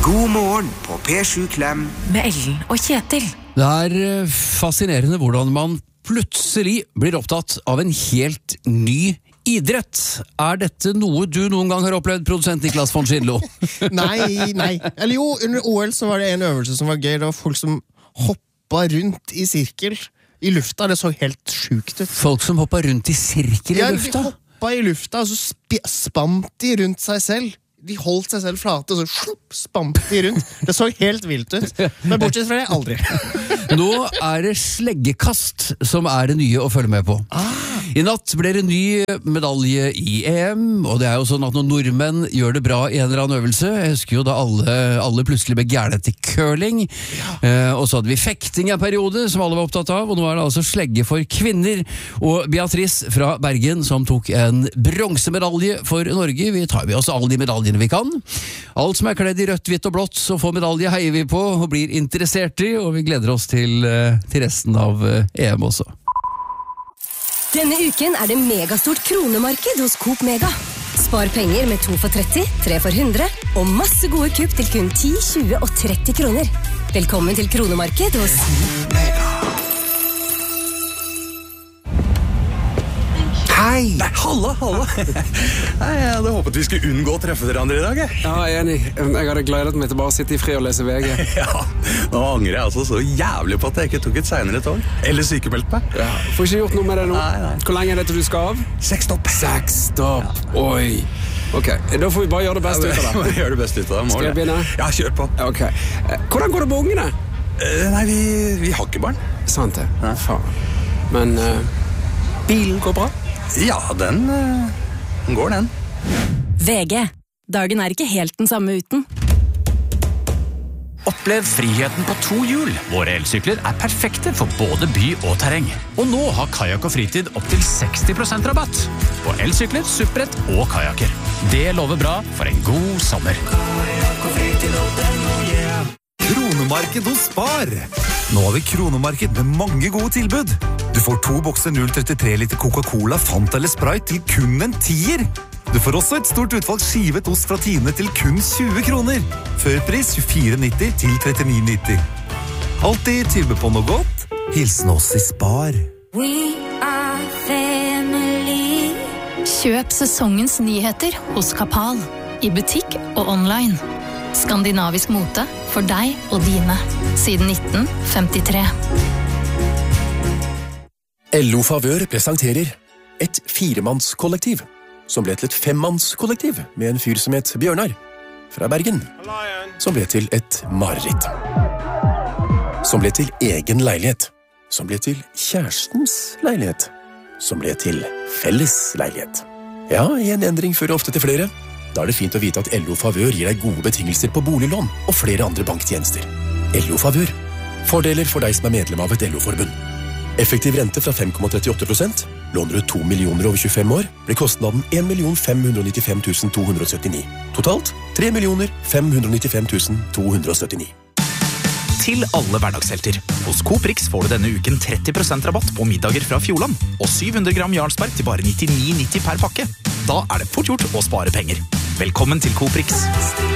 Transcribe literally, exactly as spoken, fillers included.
God morgen på P sju Klem med Ellen og Kjetil. Det er fascinerende hvordan man plutselig blir opptatt av en helt ny idrett. Er dette noe du noen gang har opplevd, produsent Niklas von Schindlo? Nei, nei. Eller jo, under O L så var det en øvelse som var gøy. Det var folk som hoppet rundt i sirkel i lufta. Det så helt sjukt ut. Folk som hoppet rundt i sirkel i ja, lufta? De hoppet i lufta, og så sp- spant de rundt seg selv. De holdt seg selv flate, og så slupp, spant de rundt. Det så helt vilt ut. Men bortsett fra det, aldri. Nå er det sleggekast som er det nye å følge med på. Ah. I natt ble det ny medalje i E M, og det er jo sånn at når nordmenn gjør det bra i en eller annen øvelse, jeg husker jo da alle, alle plutselig ble gærne til curling, ja. eh, og så hadde vi fekting i en periode som alle var opptatt av, og nå er det altså slegge for kvinner, og Beatrice fra Bergen som tok en bronsemedalje for Norge. Vi tar med oss alle de medaljene vi kan. Alt som er kledd i rødt, hvitt og blått, så får medalje heier vi på og blir interessert i, og vi gleder oss til, til resten av E M også. Denne uken er det megastort kronemarked hos Coop Mega. Spar penger med to for tretti, tre for hundre, og masse gode kupp til kun ti, tjue og tretti kroner. Velkommen til kronemarked hos Mega. Hei! Nei, halla, halla! Nei, jeg hadde håpet vi skulle unngå å treffe hverandre i dag, jeg. Ja, jeg er enig. Jeg hadde gledet meg til bare å sitte i fri og lese V G. Ja, nå angrer jeg altså så jævlig på at jeg ikke tok et senere tog. Eller sykemeldt meg. Ja, får ikke gjort noe med det nå. Nei, nei. Hvor lenge er det til du skal av? Seks stopp. Seks stopp. Ja. Oi. Ok, da får vi bare gjøre det beste ut av det. Gjør det beste ut av det. Skal jeg begynne? Ja, kjør på. Ok. Hvordan går det med ungene? Uh, nei, vi, vi har ikke barn. Sant det. Ja. Faen. Men uh, bilen går bra? Ja, den, den går den. V G. Dagen er ikke helt den samme uten. Opplev friheten på to hjul. Våre elsykler er perfekte for både by og terreng. Og nå har Kajak og Fritid opp til seksti prosent rabatt på elsykler, supprett og kajaker. Det lover bra for en god sommer. Kronemarked hos Spar. Nå har vi kronemarked med mange gode tilbud. Du får to bokser null komma trettitre liter Coca-Cola, Fanta eller Sprite til kun en tier. Du får også et stort utvalg skivet ost fra Tine til kun tjue kroner. Førpris tjuefire nitti til trettini nitti. Alltid tilbud på noe godt. Hilsen oss i Spar. We are family. Kjøp sesongens nyheter hos Kapal. I butikk og online. Skandinavisk mote for deg og dine. Siden nitten femtitre. L O Favør presenterer et firemannskollektiv, som ble til et femmannskollektiv med en fyr som het Bjørnar, fra Bergen, som ble til et mareritt. Som ble til egen leilighet, som ble til kjærestens leilighet, som ble til felles leilighet. Ja, en endring fører ofte til flere. Da er det fint å vite at L O Favør gir deg gode betingelser på boliglån og flere andre banktjenester. L O Favør. Fordeler for deg som er medlem av et L O-forbund. Effektiv rente fra fem komma trettiåtte prosent. Låner du to millioner over tjuefem år, blir kostnaden en million fem hundre nittifem tusen to hundre syttini. Totalt tre millioner fem hundre nittifem tusen to hundre syttini. Til alle hverdagshelter. Hos Coop Rix får du denne uken tretti prosent rabatt på middager fra Fjordland, og syv hundre gram Jarlsberg til bare nittini nitti per pakke. Da er det fort gjort å spare penger. Velkommen til Coop Rix.